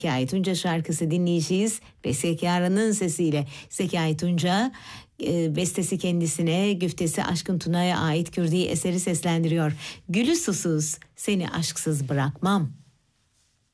Zekai Tunca şarkısı dinleyeceğiz. Ve Sekara'nın sesiyle Zekai Tunca bestesi kendisine, güftesi Aşkın Tuna'ya ait Kürdi eseri seslendiriyor. Gülü susuz, seni aşksız bırakmam.